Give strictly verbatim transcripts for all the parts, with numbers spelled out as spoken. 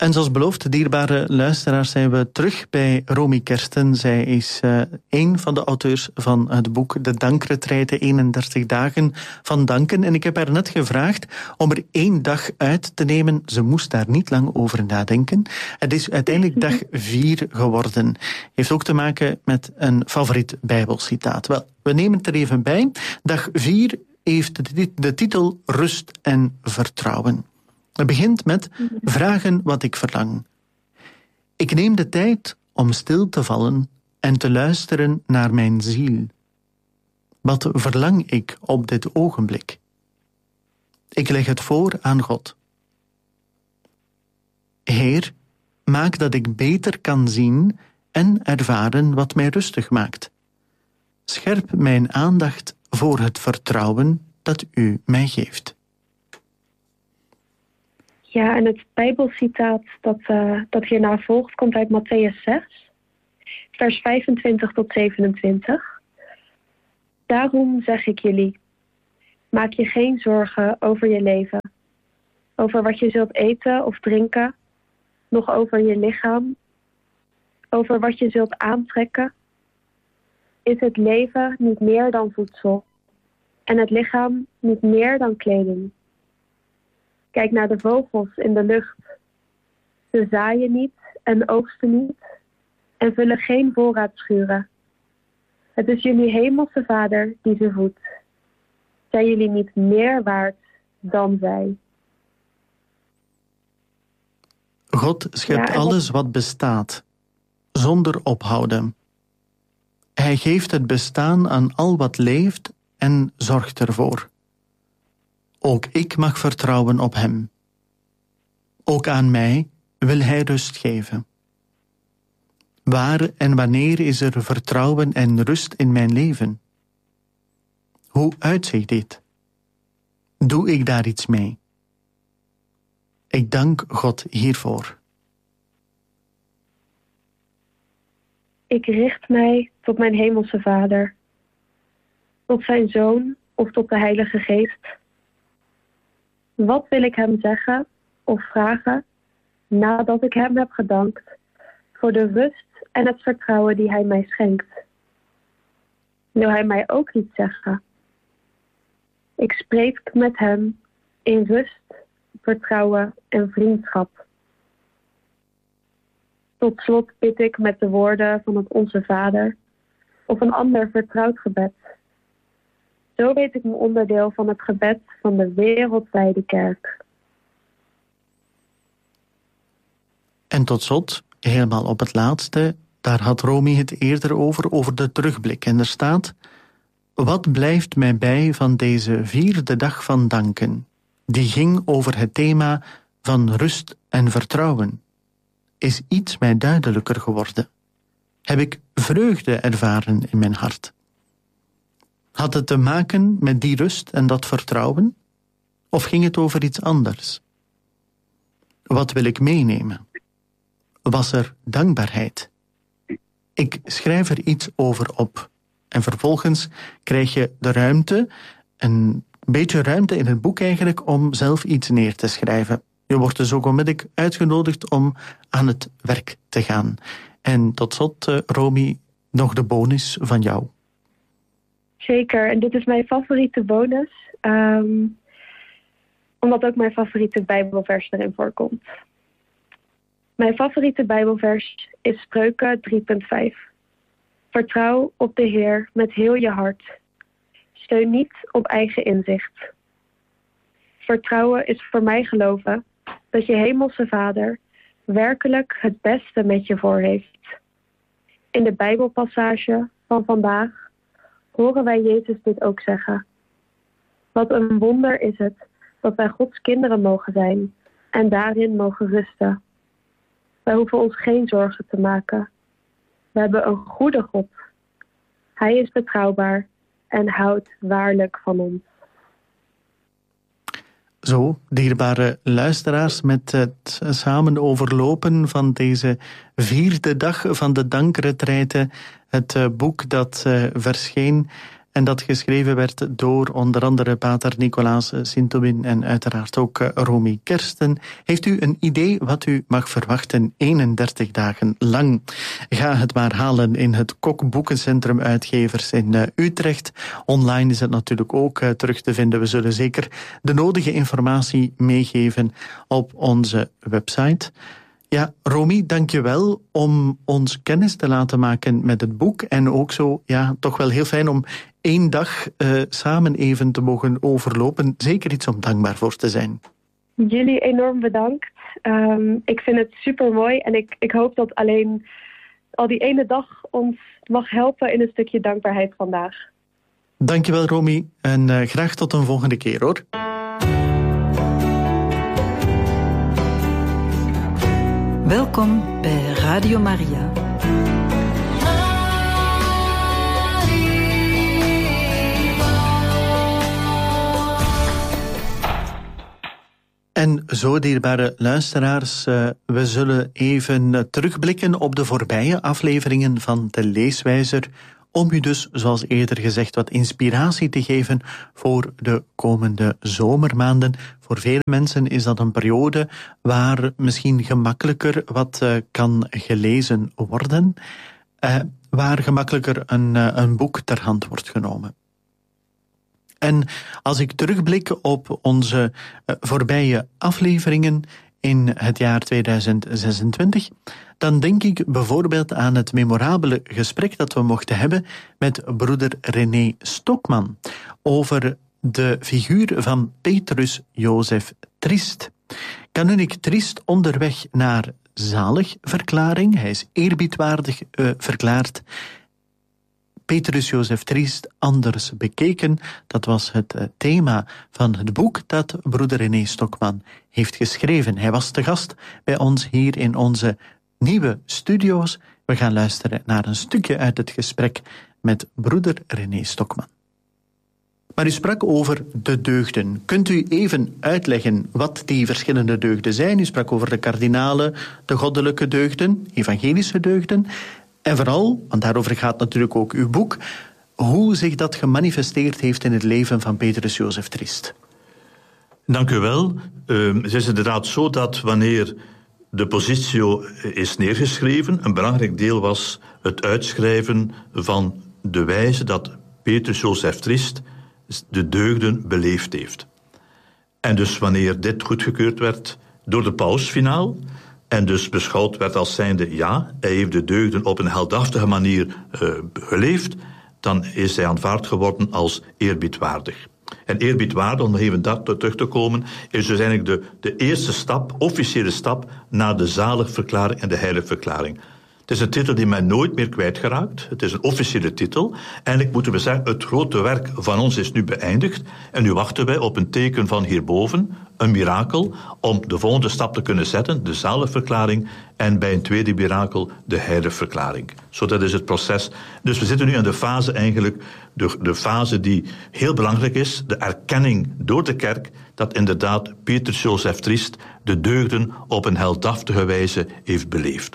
En zoals beloofd, dierbare luisteraars, zijn we terug bij Romy Kersten. Zij is uh, een van de auteurs van het boek De Dankretraite, eenendertig dagen van danken. En ik heb haar net gevraagd om er één dag uit te nemen. Ze moest daar niet lang over nadenken. Het is uiteindelijk dag vier geworden. Heeft ook te maken met een favoriet Bijbelcitaat. Wel, we nemen het er even bij. Dag vier heeft de, de titel Rust en Vertrouwen. Het begint met vragen wat ik verlang. Ik neem de tijd om stil te vallen en te luisteren naar mijn ziel. Wat verlang ik op dit ogenblik? Ik leg het voor aan God. Heer, maak dat ik beter kan zien en ervaren wat mij rustig maakt. Scherp mijn aandacht voor het vertrouwen dat u mij geeft. Ja, en het Bijbelcitaat dat, uh, dat hierna volgt komt uit Mattheüs zes, vers vijfentwintig tot zevenentwintig. Daarom zeg ik jullie, maak je geen zorgen over je leven, over wat je zult eten of drinken, nog over je lichaam, over wat je zult aantrekken. Is het leven niet meer dan voedsel en het lichaam niet meer dan kleding? Kijk naar de vogels in de lucht. Ze zaaien niet en oogsten niet en vullen geen voorraadschuren. Het is jullie hemelse Vader die ze voedt. Zijn jullie niet meer waard dan zij? God schept ja, alles wat bestaat, zonder ophouden. Hij geeft het bestaan aan al wat leeft en zorgt ervoor. Ook ik mag vertrouwen op hem. Ook aan mij wil hij rust geven. Waar en wanneer is er vertrouwen en rust in mijn leven? Hoe uitziet dit? Doe ik daar iets mee? Ik dank God hiervoor. Ik richt mij tot mijn hemelse Vader, tot zijn Zoon of tot de Heilige Geest. Wat wil ik hem zeggen of vragen nadat ik hem heb gedankt voor de rust en het vertrouwen die hij mij schenkt? Wil hij mij ook iets zeggen? Ik spreek met hem in rust, vertrouwen en vriendschap. Tot slot bid ik met de woorden van het Onze Vader of een ander vertrouwd gebed. Zo weet ik me onderdeel van het gebed van de wereldwijde kerk. En tot slot, helemaal op het laatste, daar had Romy het eerder over, over de terugblik. En er staat, wat blijft mij bij van deze vierde dag van danken? Die ging over het thema van rust en vertrouwen. Is iets mij duidelijker geworden? Heb ik vreugde ervaren in mijn hart? Had het te maken met die rust en dat vertrouwen? Of ging het over iets anders? Wat wil ik meenemen? Was er dankbaarheid? Ik schrijf er iets over op. En vervolgens krijg je de ruimte, een beetje ruimte in het boek eigenlijk, om zelf iets neer te schrijven. Je wordt dus ook onmiddellijk uitgenodigd om aan het werk te gaan. En tot slot, uh, Romy, nog de bonus van jou. Zeker, en dit is mijn favoriete bonus, um, omdat ook mijn favoriete Bijbelvers erin voorkomt. Mijn favoriete Bijbelvers is Spreuken drie punt vijf. Vertrouw op de Heer met heel je hart. Steun niet op eigen inzicht. Vertrouwen is voor mij geloven dat je hemelse Vader werkelijk het beste met je voor heeft. In de Bijbelpassage van vandaag horen wij Jezus dit ook zeggen. Wat een wonder is het dat wij Gods kinderen mogen zijn en daarin mogen rusten. Wij hoeven ons geen zorgen te maken. We hebben een goede God. Hij is betrouwbaar en houdt waarlijk van ons. Zo, dierbare luisteraars, met het samen overlopen van deze vierde dag van de Dankretraite, het boek dat uh, verscheen En dat geschreven werd door onder andere pater Nicolaas Sintobin en uiteraard ook Romy Kersten. Heeft u een idee wat u mag verwachten eenendertig dagen lang? Ga het maar halen in het Kok Boekencentrum Uitgevers in Utrecht. Online is het natuurlijk ook terug te vinden. We zullen zeker de nodige informatie meegeven op onze website. Ja, Romy, dank je wel om ons kennis te laten maken met het boek. En ook zo, ja, toch wel heel fijn om één dag uh, samen even te mogen overlopen. Zeker iets om dankbaar voor te zijn. Jullie enorm bedankt. Um, ik vind het super mooi en ik, ik hoop dat alleen al die ene dag ons mag helpen in een stukje dankbaarheid vandaag. Dank je wel, Romy. En uh, graag tot een volgende keer, hoor. Welkom bij Radio Maria. En zo, dierbare luisteraars, uh, we zullen even uh, terugblikken op de voorbije afleveringen van de Leeswijzer, om u dus, zoals eerder gezegd, wat inspiratie te geven voor de komende zomermaanden. Voor vele mensen is dat een periode waar misschien gemakkelijker wat uh, kan gelezen worden, uh, waar gemakkelijker een, uh, een boek ter hand wordt genomen. En als ik terugblik op onze uh, voorbije afleveringen in het jaar tweeduizend zesentwintig, dan denk ik bijvoorbeeld aan het memorabele gesprek dat we mochten hebben met broeder René Stokman over de figuur van Petrus Jozef Triest. Kanunnik Triest onderweg naar zaligverklaring. Hij is eerbiedwaardig uh, verklaard. Petrus Jozef Triest anders bekeken. Dat was het uh, thema van het boek dat broeder René Stokman heeft geschreven. Hij was te gast bij ons hier in onze nieuwe studio's. We gaan luisteren naar een stukje uit het gesprek met broeder René Stokman. Maar u sprak over de deugden. Kunt u even uitleggen wat die verschillende deugden zijn? U sprak over de kardinalen, de goddelijke deugden, evangelische deugden. En vooral, want daarover gaat natuurlijk ook uw boek, hoe zich dat gemanifesteerd heeft in het leven van Petrus Jozef Triest. Dank u wel. Uh, het is inderdaad zo dat wanneer de positio is neergeschreven, een belangrijk deel was het uitschrijven van de wijze dat Petrus Jozef Triest de deugden beleefd heeft. En dus wanneer dit goedgekeurd werd door de paus finaal, en dus beschouwd werd als zijnde, ja, hij heeft de deugden op een heldhaftige manier uh, geleefd, dan is hij aanvaard geworden als eerbiedwaardig. En eerbiedwaardig, om nog even daar terug te komen, is dus eigenlijk de, de eerste stap, officiële stap, naar de zaligverklaring en de heiligverklaring. Het is een titel die men nooit meer kwijtgeraakt. Het is een officiële titel. Eigenlijk moeten we zeggen, het grote werk van ons is nu beëindigd. En nu wachten wij op een teken van hierboven, een mirakel, om de volgende stap te kunnen zetten, de zaligverklaring, en bij een tweede mirakel, de heiligverklaring. Zo, dat is het proces. Dus we zitten nu in de fase eigenlijk, de, de fase die heel belangrijk is, de erkenning door de kerk, dat inderdaad Petrus Jozef Triest de deugden op een heldhaftige wijze heeft beleefd.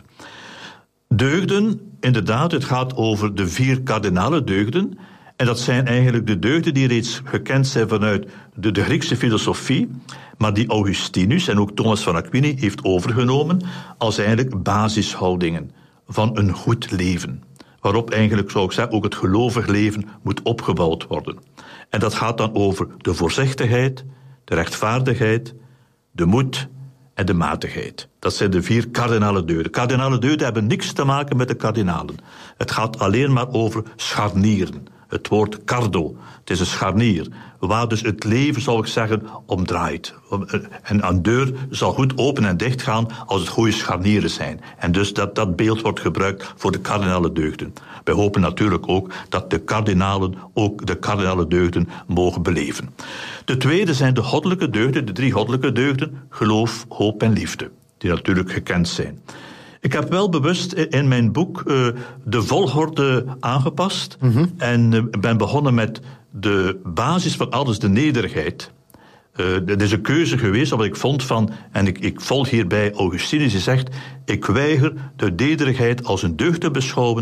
Deugden, inderdaad, het gaat over de vier kardinale deugden. En dat zijn eigenlijk de deugden die reeds gekend zijn vanuit de, de Griekse filosofie, maar die Augustinus en ook Thomas van Aquino heeft overgenomen als eigenlijk basishoudingen van een goed leven. Waarop eigenlijk, zou ik zeggen, ook het gelovig leven moet opgebouwd worden. En dat gaat dan over de voorzichtigheid, de rechtvaardigheid, de moed en de matigheid. Dat zijn de vier kardinale deugden. Kardinale deugden hebben niks te maken met de kardinalen. Het gaat alleen maar over scharnieren. Het woord cardo, het is een scharnier, waar dus het leven, zou ik zeggen, om draait. En een deur zal goed open en dicht gaan als het goede scharnieren zijn. En dus dat, dat beeld wordt gebruikt voor de kardinale deugden. Wij hopen natuurlijk ook dat de kardinalen ook de kardinale deugden mogen beleven. De tweede zijn de goddelijke deugden, de drie goddelijke deugden, geloof, hoop en liefde, die natuurlijk gekend zijn. Ik heb wel bewust in mijn boek uh, de volgorde aangepast. Mm-hmm. En uh, ben begonnen met de basis van alles, de nederigheid. Uh, het is een keuze geweest, omdat ik vond van, en ik, ik volg hierbij Augustinus, die zegt, ik weiger de nederigheid als een deugd te beschouwen.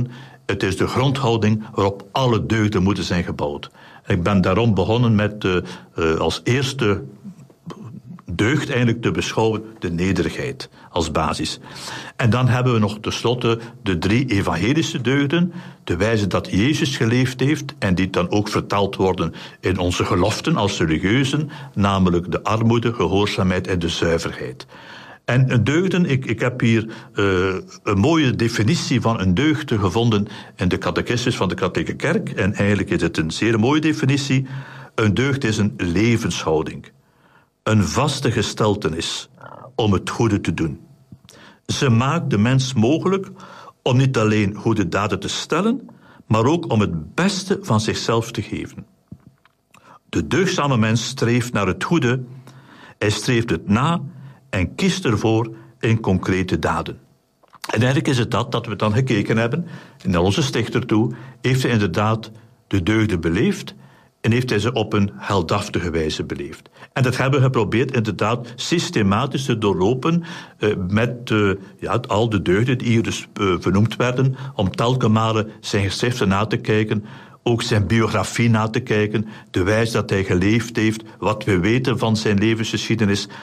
Het is de grondhouding waarop alle deugden moeten zijn gebouwd. Ik ben daarom begonnen met uh, uh, als eerste deugd eigenlijk te beschouwen de nederigheid als basis. En dan hebben we nog tenslotte de drie evangelische deugden, de wijze dat Jezus geleefd heeft en die dan ook vertaald worden in onze geloften als religieuzen, namelijk de armoede, gehoorzaamheid en de zuiverheid. En deugden, ik, ik heb hier uh, een mooie definitie van een deugd gevonden in de catechismus van de katholieke kerk. En eigenlijk is het een zeer mooie definitie. Een deugd is een levenshouding. Een vaste gesteltenis om het goede te doen. Ze maakt de mens mogelijk om niet alleen goede daden te stellen, maar ook om het beste van zichzelf te geven. De deugdzame mens streeft naar het goede, hij streeft het na en kiest ervoor in concrete daden. En eigenlijk is het dat dat we dan gekeken hebben, en naar onze stichter toe, heeft hij inderdaad de deugden beleefd en heeft hij ze op een heldhaftige wijze beleefd. En dat hebben we geprobeerd inderdaad systematisch te doorlopen uh, met uh, ja, al de deugden die hier dus uh, vernoemd werden, om telkens malen zijn geschriften na te kijken, ook zijn biografie na te kijken, de wijze dat hij geleefd heeft, wat we weten van zijn levensgeschiedenis,